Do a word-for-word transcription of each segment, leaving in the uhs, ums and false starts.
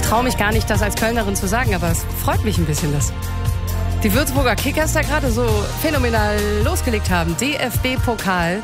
traue mich gar nicht, das als Kölnerin zu sagen, aber es freut mich ein bisschen, dass die Würzburger Kickers da gerade so phänomenal losgelegt haben. D F B-Pokal.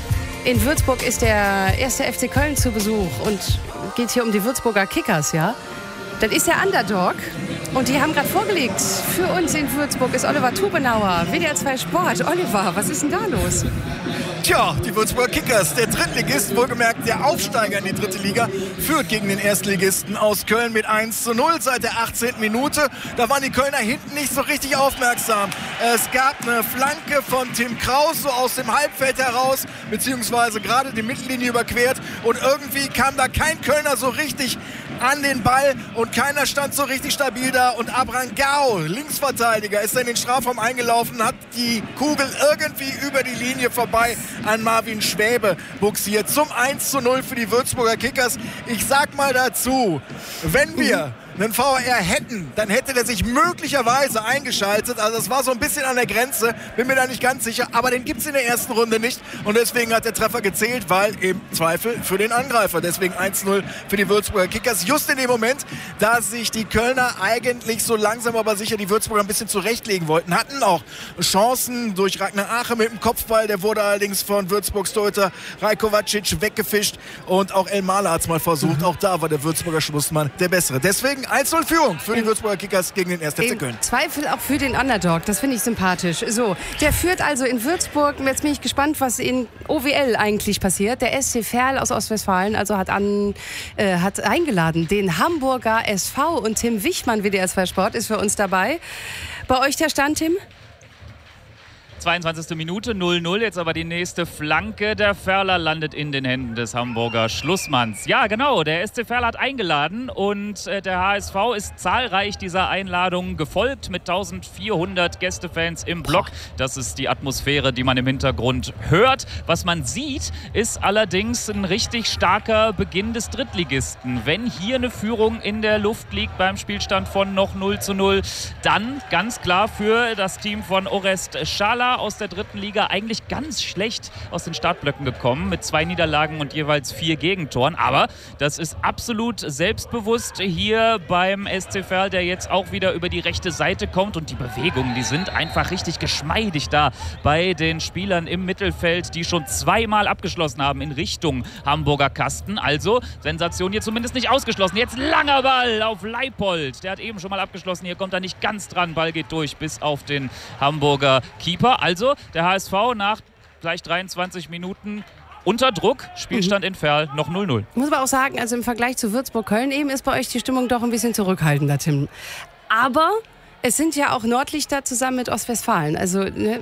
In Würzburg ist der erste F C Köln zu Besuch und geht hier um die Würzburger Kickers, ja. Das ist der Underdog und die haben gerade vorgelegt. Für uns in Würzburg ist Oliver Tubenauer, W D R zwei Sport. Oliver, was ist denn da los? Tja, die Würzburger Kickers, der Drittligist, wohlgemerkt der Aufsteiger in die dritte Liga, führt gegen den Erstligisten aus Köln mit eins zu null seit der achtzehnten Minute. Da waren die Kölner hinten nicht so richtig aufmerksam. Es gab eine Flanke von Tim Kraus so aus dem Halbfeld heraus, beziehungsweise gerade die Mittellinie überquert. Und irgendwie kam da kein Kölner so richtig an den Ball und keiner stand so richtig stabil da. Und Abrangao, Linksverteidiger, ist in den Strafraum eingelaufen, hat die Kugel irgendwie über die Linie vorbei an Marvin Schwäbe buxiert. Zum eins zu null für die Würzburger Kickers. Ich sag mal dazu, wenn wir einen V A R hätten, dann hätte der sich möglicherweise eingeschaltet. Also das war so ein bisschen an der Grenze, bin mir da nicht ganz sicher. Aber den gibt es in der ersten Runde nicht. Und deswegen hat der Treffer gezählt, weil im Zweifel für den Angreifer. Deswegen eins zu null für die Würzburger Kickers. Just in dem Moment, da sich die Kölner eigentlich so langsam aber sicher die Würzburger ein bisschen zurechtlegen wollten. Hatten auch Chancen durch Ragnar Ache mit dem Kopfball. Der wurde allerdings von Würzburgs Torhüter Rajkovacic weggefischt. Und auch El Mala hat es mal versucht. Mhm. Auch da war der Würzburger Schlussmann der Bessere. Deswegen eins zu null Führung für die Würzburger Kickers gegen den ersten F C Köln. Zweifel auch für den Underdog, das finde ich sympathisch. So, der führt also in Würzburg. Jetzt bin ich gespannt, was in O W L eigentlich passiert. Der S C Verl aus Ostwestfalen also hat, an, äh, hat eingeladen den Hamburger S V und Tim Wichmann, W D R zwei Sport, ist für uns dabei. Bei euch der Stand, Tim? zweiundzwanzigste Minute, null null. Jetzt aber die nächste Flanke. Der Ferler landet in den Händen des Hamburger Schlussmanns. Ja, genau. Der S C Verl hat eingeladen und äh, der H S V ist zahlreich dieser Einladung gefolgt mit eintausendvierhundert Gästefans im Block. Das ist die Atmosphäre, die man im Hintergrund hört. Was man sieht, ist allerdings ein richtig starker Beginn des Drittligisten. Wenn hier eine Führung in der Luft liegt beim Spielstand von noch null zu null, dann ganz klar für das Team von Orest Schala aus der dritten Liga eigentlich ganz schlecht aus den Startblöcken gekommen mit zwei Niederlagen und jeweils vier Gegentoren. Aber das ist absolut selbstbewusst hier beim S C Verl, der jetzt auch wieder über die rechte Seite kommt. Und die Bewegungen, die sind einfach richtig geschmeidig da bei den Spielern im Mittelfeld, die schon zweimal abgeschlossen haben in Richtung Hamburger Kasten. Also Sensation hier zumindest nicht ausgeschlossen. Jetzt langer Ball auf Leipold. Der hat eben schon mal abgeschlossen. Hier kommt er nicht ganz dran. Ball geht durch bis auf den Hamburger Keeper. Also der H S V nach gleich dreiundzwanzig Minuten unter Druck. Spielstand mhm. in Verl noch null null. Muss man auch sagen, also im Vergleich zu Würzburg-Köln eben ist bei euch die Stimmung doch ein bisschen zurückhaltender, Tim. Aber es sind ja auch Nordlichter zusammen mit Ostwestfalen. Also ne,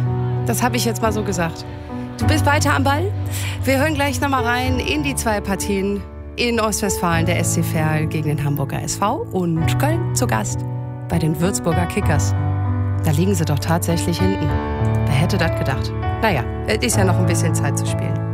das habe ich jetzt mal so gesagt. Du bist weiter am Ball. Wir hören gleich nochmal rein in die zwei Partien in Ostwestfalen. Der S C Verl gegen den Hamburger S V und Köln zu Gast bei den Würzburger Kickers. Da liegen sie doch tatsächlich hinten. Wer hätte das gedacht? Naja, es ist ja noch ein bisschen Zeit zu spielen.